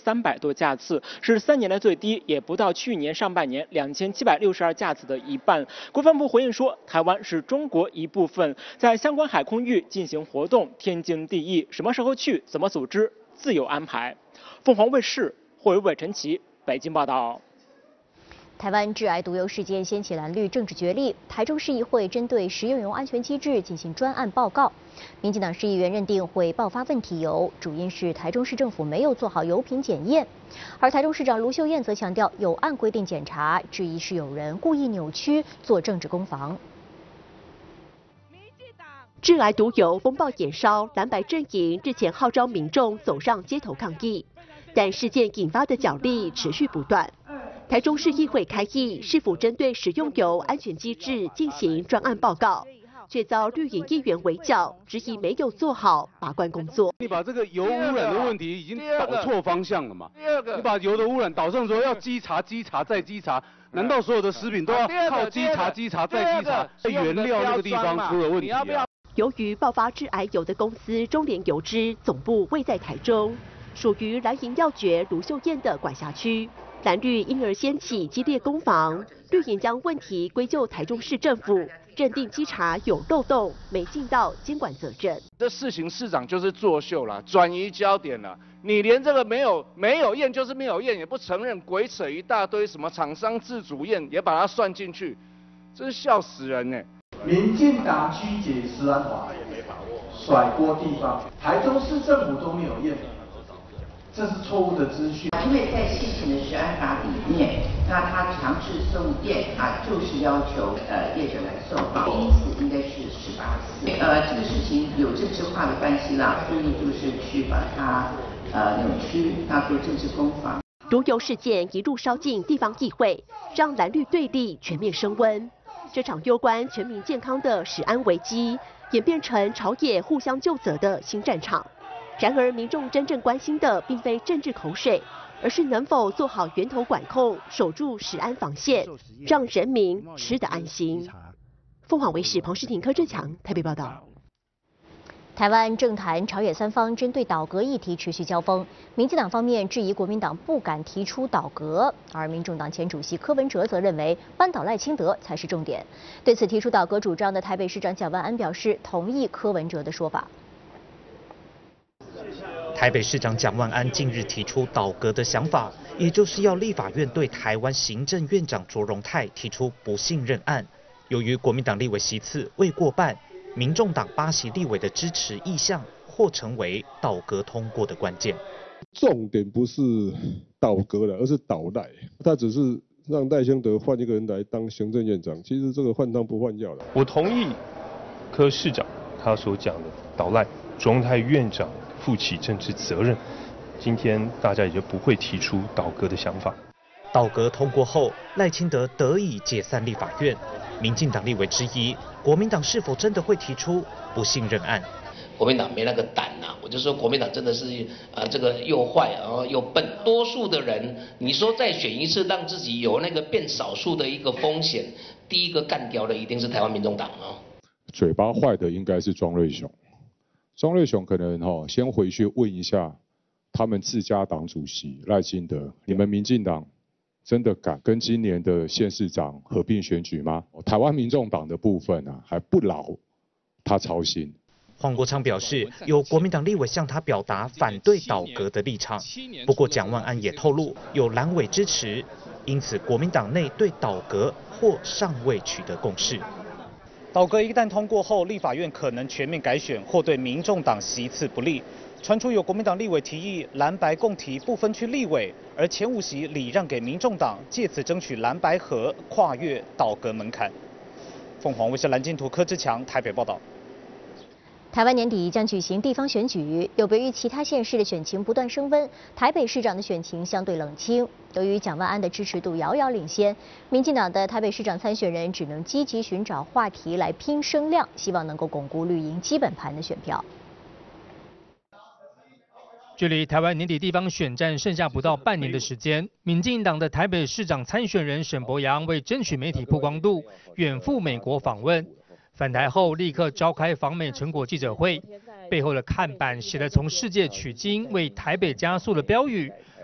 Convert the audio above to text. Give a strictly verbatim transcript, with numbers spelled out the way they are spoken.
三百多架次，是三年来最低，也不到去年上半年两千七百六十二架次的一半。国防部回应说，台湾是中国一部分，在相关海空域进行活动天经地义，什么时候去、怎么组织，自有安排。凤凰卫视霍伟伟、陈琦北京报道。 台湾致癌毒油事件掀起蓝绿政治角力，台中市议会针对食用油安全机制进行专案报告。民进党市议员认定会爆发问题油，主因是台中市政府没有做好油品检验。而台中市长卢秀燕则强调有按规定检查，质疑是有人故意扭曲做政治攻防。 致癌毒油风暴延烧，蓝白阵营日前号召民众走上街头抗议，但事件引发的角力持续不断。台中市议会开议，是否针对食用油安全机制进行专案报告，却遭绿营议员围剿，质疑没有做好把关工作。 你把这个油污染的问题已经导错方向了嘛？你把油的污染导向说要稽查、稽查再稽查，难道所有的食品都要靠稽查、稽查再稽查？原料那个地方出了问题啊！ 由于爆发致癌油的公司中联油脂总部位在台中，属于蓝营要角卢秀燕的管辖区。蓝绿因而掀起激烈攻防，绿营将问题归咎台中市政府，认定稽查有漏洞，没尽到监管责任。 这事情市长就是作秀了，转移焦点了。你连这个没有没有验就是没有验，也不承认，鬼扯一大堆什么厂商自主验也把它算进去，真是笑死人呢！ 民进党曲解食安法，甩锅地方，台中市政府都没有验。这是错误的资讯， 因为在现行的食安法里面，那他强制送验啊，就是要求呃业者来送报，因此应该是十八次。呃，这个事情有政治化的关系啦，故意就是去把它呃扭曲，那做政治攻防。 毒油事件一路烧进地方议会，让蓝绿对立全面升温。这场攸关全民健康的食安危机，演变成朝野互相究责的新战场。然而，民众真正关心的并非政治口水，而是能否做好源头管控，守住食安防线，让人民吃得安心。凤凰卫视彭诗婷、柯志强台北报道。 台湾政坛朝野三方针对倒阁议题持续交锋，民进党方面质疑国民党不敢提出倒阁，而民众党前主席柯文哲则认为扳倒赖清德才是重点。对此提出倒阁主张的台北市长蒋万安表示同意柯文哲的说法。 台北市长蒋万安近日提出倒阁的想法，也就是要立法院对台湾行政院长卓荣泰提出不信任案。由于国民党立委席次未过半，民众党八席立委的支持意向或成为倒阁通过的关键。 重点不是倒阁了，而是倒赖。他只是让赖清德换一个人来当行政院长，其实这个换汤不换药了。 我同意柯市长他所讲的倒赖，卓荣泰院长负起政治责任，今天大家也就不会提出倒阁的想法。 倒阁通过后，赖清德得以解散立法院。民进党立委质疑，国民党是否真的会提出不信任案？ 国民党没那个胆呐、啊！我就说国民党真的是呃这个又坏然后又笨。多数的人，你说再选一次，让自己有那个变少数的一个风险，第一个干掉的一定是台湾民众党啊。 嘴巴坏的应该是庄瑞雄。庄瑞雄可能哈、哦、先回去问一下他们自家党主席赖清德，你们民进党真的敢跟今年的县市长合并选举吗？台湾民众党的部分啊还不劳他操心。 黄国昌表示，有国民党立委向他表达反对倒阁的立场，不过蒋万安也透露有蓝委支持，因此国民党内对倒阁或尚未取得共识。 倒阁一旦通过后，立法院可能全面改选，或对民众党席次不利。传出有国民党立委提议蓝白共提不分区立委，而前五席礼让给民众党，借此争取蓝白合，跨越倒阁门槛。凤凰卫视蓝金图柯志强台北报道。 台湾年底将举行地方选举，有别于其他县市的选情不断升温，台北市长的选情相对冷清。由于蒋万安的支持度遥遥领先，民进党的台北市长参选人只能积极寻找话题来拼声量，希望能够巩固绿营基本盘的选票。 距离台湾年底地方选战剩下不到半年的时间，民进党的台北市长参选人沈伯洋为争取媒体曝光度，远赴美国访问。返台后立刻召开访美成果记者会，背后的看板写了从世界取经为台北加速的标语，